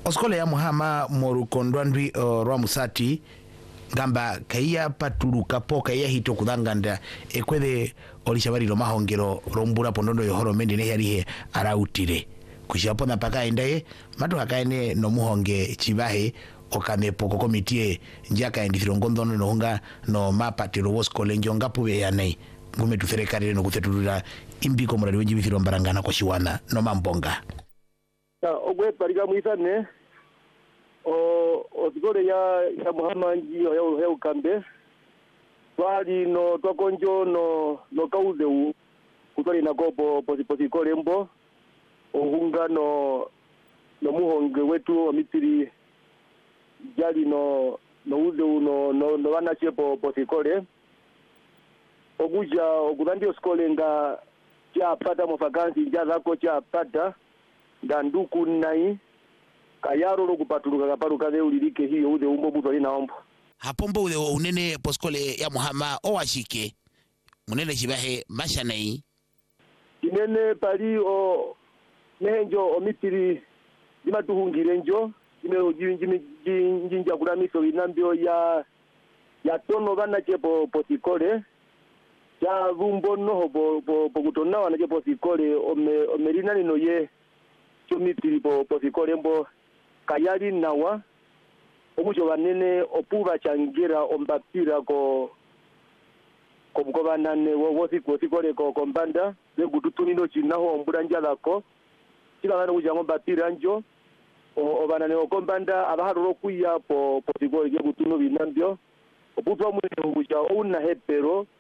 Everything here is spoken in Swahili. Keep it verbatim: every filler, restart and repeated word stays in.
Oskole ya Muhama morukondwandwi uh, rwa musati gamba kaiya patuluka po kaiya hito kudanganda ekwede olishabariro mahongero rombura pondondo yohoro mende ne yarihe arautire kushapo na paka endaye matu hakaene no muhonge chibahe okame poko komitie njaka endithiro ngondono no honga no mapatiro woskole njonga pube ya nei ngume tu serikali no kutetulura imbiko murali wenji bithiro mbarangana kwa shiwana no mambonga ta ogwe pariga muisane o osigore ya ya Muhama nji ya ya ukambe bali no twakonjo no no kaudeu kutwali na kopo posi posi kolembo ohunga no no muhonge wetu omitiri jali no no udeu no no no bana chepo posi kole oguja ogudandio skole nga cha pata mo vacancy njaza ko cha pata ndanduku nai kayaro lo kupatuluka kaparuka de ulirike hiyo ude umbo buto ina ombo hapombo ude unene poskole ya Muhama owashike munene chibahe mashanai inene pali o nenjo omitiri dimatuhungire njo ime ojinjimi jinja kulamiso inambio ya ya tono bana chepo posikole ya vumbo no bo bo kutona wana chepo posikole ome omerina nino ye chomitiri po posikole mbo kayari nawa omucho banene opuba changira ombapira ko ko mkobanane wo wosi ko sikole ko kombanda be gututunino chinaho ombulanja lako kila bana uja ombapira njo obanane okombanda abaharo kuya po posikole ye gutuno binambyo oputwa mu uja una hepero